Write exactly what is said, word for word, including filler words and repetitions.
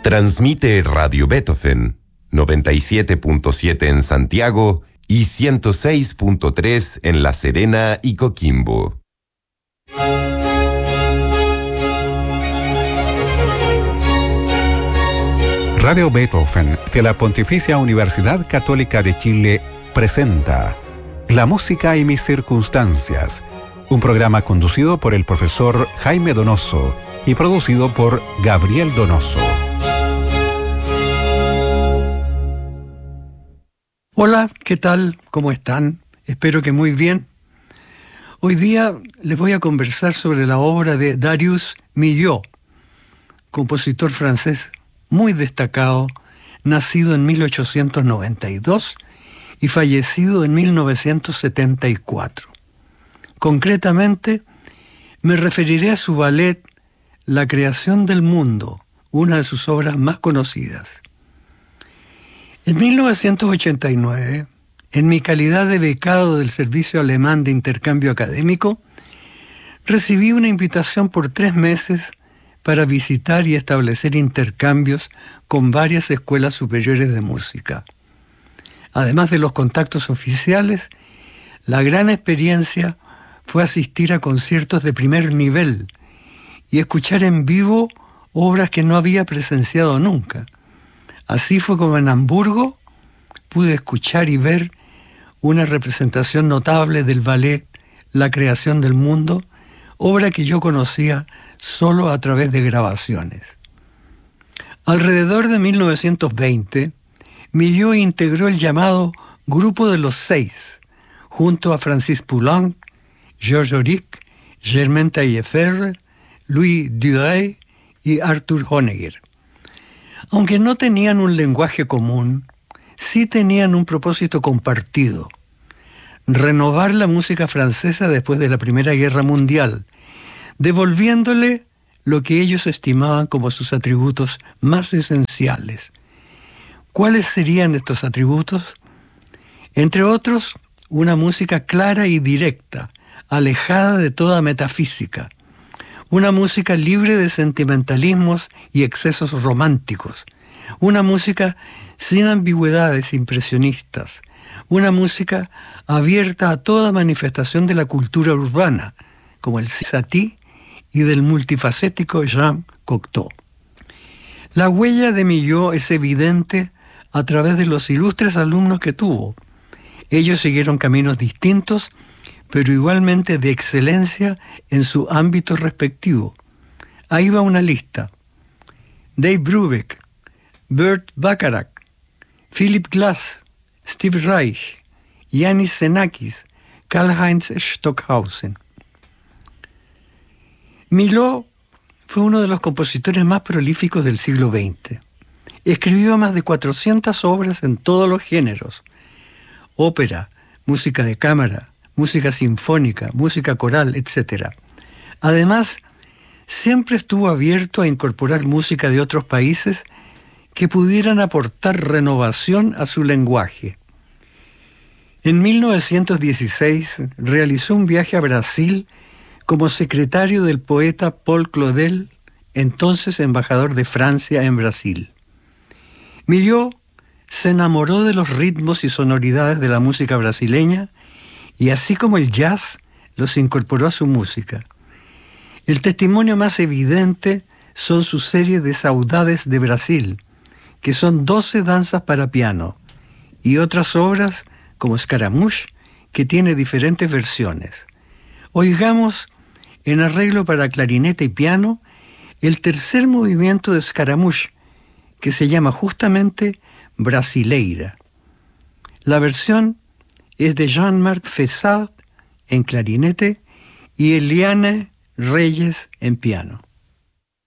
Transmite Radio Beethoven, noventa y siete punto siete en Santiago y ciento seis punto tres en La Serena y Coquimbo. Radio Beethoven de la Pontificia Universidad Católica de Chile presenta La música y mis circunstancias, un programa conducido por el profesor Jaime Donoso y producido por Gabriel Donoso. Hola, ¿qué tal? ¿Cómo están? Espero que muy bien. Hoy día les voy a conversar sobre la obra de Darius Milhaud, compositor francés muy destacado, nacido en mil ochocientos noventa y dos y fallecido en mil novecientos setenta y cuatro. Concretamente, me referiré a su ballet La creación del mundo, una de sus obras más conocidas. En mil novecientos ochenta y nueve, en mi calidad de becado del Servicio Alemán de Intercambio Académico, recibí una invitación por tres meses para visitar y establecer intercambios con varias escuelas superiores de música. Además de los contactos oficiales, la gran experiencia fue asistir a conciertos de primer nivel y escuchar en vivo obras que no había presenciado nunca. Así fue como en Hamburgo pude escuchar y ver una representación notable del ballet La creación del mundo, obra que yo conocía solo a través de grabaciones. Alrededor de mil novecientos veinte, Milhaud integró el llamado Grupo de los Seis, junto a Francis Poulenc, Georges Auric, Germaine Taillefer, Louis Duret y Arthur Honegger. Aunque no tenían un lenguaje común, sí tenían un propósito compartido: renovar la música francesa después de la Primera Guerra Mundial, devolviéndole lo que ellos estimaban como sus atributos más esenciales. ¿Cuáles serían estos atributos? Entre otros, una música clara y directa, alejada de toda metafísica. Una música libre de sentimentalismos y excesos románticos. Una música sin ambigüedades impresionistas. Una música abierta a toda manifestación de la cultura urbana, como el Satie y del multifacético Jean Cocteau. La huella de Milhaud es evidente a través de los ilustres alumnos que tuvo. Ellos siguieron caminos distintos, pero igualmente de excelencia en su ámbito respectivo. Ahí va una lista: Dave Brubeck, Burt Bacharach, Philip Glass, Steve Reich, Yanis Xenakis, Karlheinz Stockhausen. Milhaud fue uno de los compositores más prolíficos del siglo veinte. Escribió más de cuatrocientas obras en todos los géneros: ópera, música de cámara, música sinfónica, música coral, etcétera. Además, siempre estuvo abierto a incorporar música de otros países que pudieran aportar renovación a su lenguaje. En mil novecientos dieciséis realizó un viaje a Brasil como secretario del poeta Paul Claudel, entonces embajador de Francia en Brasil. Milhaud se enamoró de los ritmos y sonoridades de la música brasileña y, así como el jazz, los incorporó a su música. El testimonio más evidente son sus series de Saudades de Brasil, que son doce danzas para piano, y otras obras como Scaramouche, que tiene diferentes versiones. Oigamos, en arreglo para clarinete y piano, el tercer movimiento de Scaramouche, que se llama justamente Brasileira. La versión es de Jean-Marc Fessard en clarinete y Eliane Reyes en piano.